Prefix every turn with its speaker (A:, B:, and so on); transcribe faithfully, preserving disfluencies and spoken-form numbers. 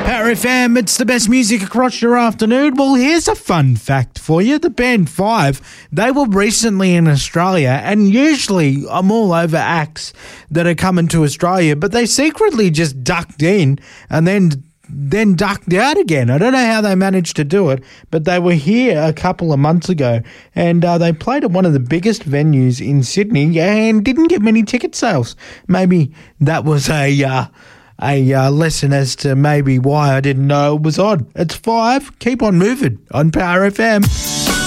A: Power F M, it's the best music across your afternoon. Well, here's a fun fact for you. The band Five, they were recently in Australia, and usually I'm all over acts that are coming to Australia, but they secretly just ducked in and then then ducked out again. I don't know how they managed to do it, but they were here a couple of months ago, and uh, they played at one of the biggest venues in Sydney and didn't get many ticket sales. Maybe that was a... Uh, A uh, lesson as to maybe why I didn't know it was on. It's Five. Keep on moving on Power F M.